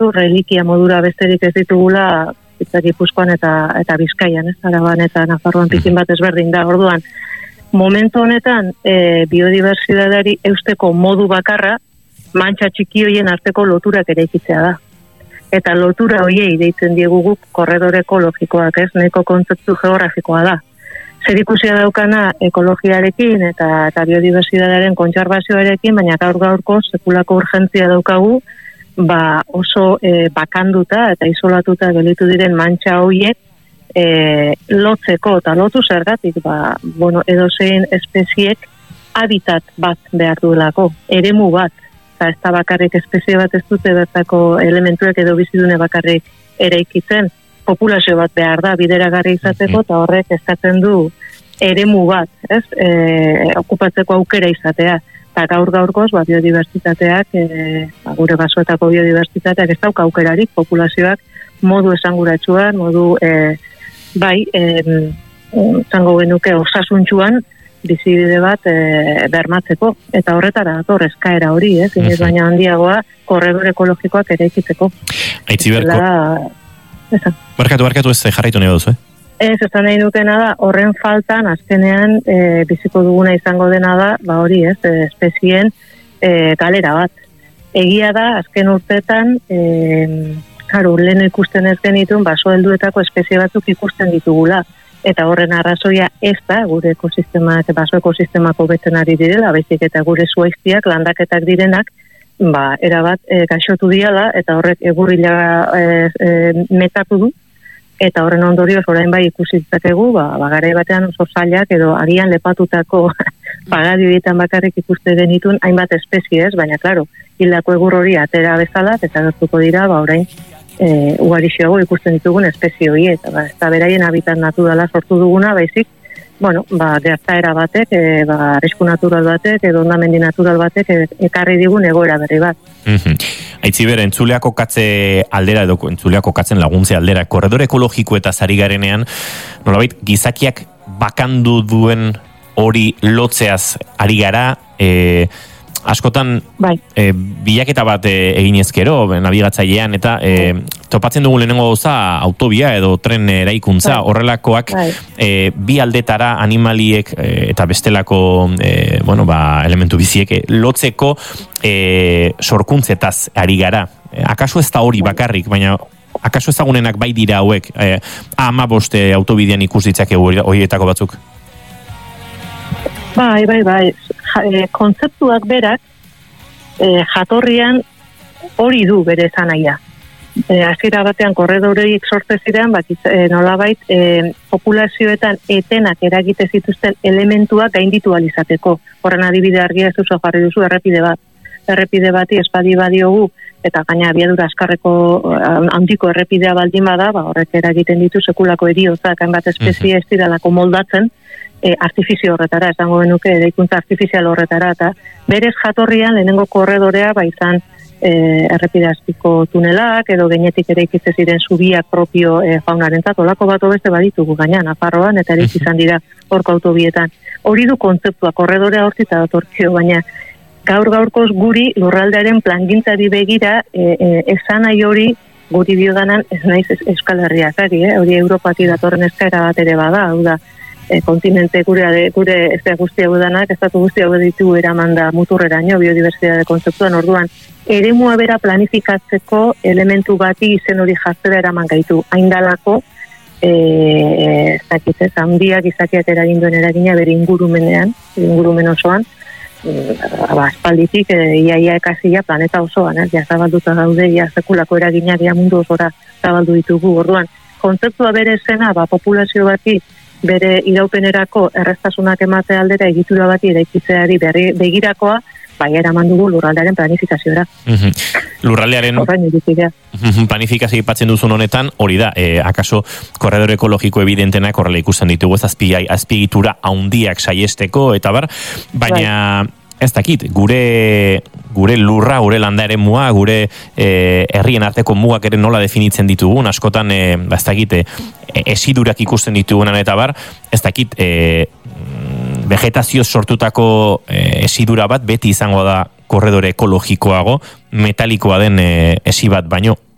pentsatu relikia modura besterik ez ditugula Gipuzkoan eta Bizkaian, Araban eta Nafarroan pikin bat ezberdin da. Orduan, momentu honetan biodibertsitateari eusteko modu bakarra mantxa txiki hoien arteko loturak eraikitzea da. Eta lotura hoiei deitzen diegu guk korredore ekologikoak, ez? Nahiko kontzeptu geografikoa da. Zerikusia daukana ekologiarekin eta biodibertsitatearen kontserbazioarekin, baina gaur-gaurko sekulako urgentzia daukagu, oso bakanduta eta isolatuta gelitu diren mantxa hoiek lotzeko eta lotu zergatik, edozein espeziek habitat bat behar duelako, eremu bat. Ez da bakarrik espezie bat ez dute bertako elementuek edo bizidune bakarrik eraikitzen, populazio bat behar da bideragarri izateko eta horrek eskatzen du eremu bat, ez? Okupatzeko aukera izatea. Eta gaur-gaurkoz, biodibertsitateak, gure basoetako biodibertsitateak ez dauka aukerarik, populazioak modu esanguratsuan, modu, zango genuke osasuntxuan, bizibide bat bermatzeko. Eta horretara dator eskaera hori, zinez baina handiagoa, korredor ekologikoak eraikitzeko. Aitziberko. Barkatu ez jarraitu nahi duzu, Ez nahi nukena da, horren faltan, azkenean, biziko duguna izango dena da, hori espezien galera bat. Egia da, azken urteetan, lehen ikusten ez genitun, baso helduetako espezie batzuk ikusten ditugula. Eta horren arrazoia ez da, gure ekosistemak, baso ekosistemak hobetzen ari direla, baizik eta gure zuaiztiak, landaketak direnak, erabat gaixotu diala, eta horrek egurrila metatu du, eta horren ondorioz orain ikusi ditzakegu, garai batean oso zailak edo agian lepatutako pagadioetan bakarrik ikuste genitun hainbat espezie, baina klaro, hildako egur hori atera bezala, eta gertuko dira, orain ugarixeago ikusten ditugun espezie hori, eta ez da beraien habitat naturala sortu duguna, baizik, gertaera batek, arrisku natural batek, edo ondamendi natural batek ekarri digun egoera berri bat. Aitziber, entzuleako katze aldera edo entzuleako katzen laguntze aldera, korredor ekologiko eta zari garenean, nolabait, gizakiak bakandu duen hori lotzeaz ari gara, askotan bilaketa bat egin ezkero, nabigatzailean, eta topatzen dugu lehenengo gauza autobia edo tren eraikuntza, horrelakoak bi aldetara animaliek eta bestelako elementu biziek lotzeko sorkuntzetaz ari gara. Akaso ez da hori bakarrik, baina akaso ezagunenak bai dira hauek, 15 autobidean ikus ditzakegu horietako batzuk? Bai. Kontzeptuak berak jatorrian hori du bere esanaia. Hasiera batean korredoreik sortu ziren, nolabait populazioetan etenak eragite zituzten elementuak gainditu ahal izateko. Horren adibide argia ez duzu jarri duzu errepide bat. Errepide bati espadi badiogu eta gaina abiadura askarreko handiko errepidea baldin bada, horrek eragiten ditu sekulako heriotzak hainbat espezie ez direlako moldatzen artifizio horretara, esango genuke eraikuntza artifizial horretara, eta berez jatorrian lehenengo korredorea izan errepide azpiko tunelak edo gainetik eraikitze ziren zubiak propio faunarentzat, olako bat beste baditugu gaina Nafarroan eta eraik izan dira horko autobietan. Hori du kontzeptua, korredorea hortzita datorkio, baina gaur-gaurkoz guri lurraldearen plangintzari begira esanai hori guri biodanan ez naiz Euskal Herria zari, hori Europati datorren eskaera bat ere bada, hau da, kontinente gure ez da guztia gudanak, estatu guztia ditu eraman da muturreraino biodibertsitate kontzeptuan, orduan, eremua bera planifikatzeko elementu bati izen hori jartzera eraman gaitu, haindalako, handiak izakiak eraginduen eragina bere ingurumen osoan, aspalditik iaia ekazia planeta osoan, zabalduta gaude, sekulako eraginak mundu osora zabaldu ditugu, orduan, kontzeptua bere zena, populazio bati bere iraupenerako erreztasunak emate aldera egitura bati eraikitzeari begirakoa, eraman dugu lurraldearen planifikazioa. Lurraldearen planifikazio ipatzen duzun honetan, hori da, akaso korredor ekologiko evidentenak horrela ikusten ditugu, ez azpiegitura haundiak saiesteko, eta baina ez dakit, gure lurra, gure landaeren mua, gure herrien arteko mugak ere nola definitzen ditugun, askotan, ez dakit, esidurak ikusten ditugunan eta ez dakit, vegetazio sortutako esidura bat beti izango da korredore ekologikoago, metalikoa den esi bat, baino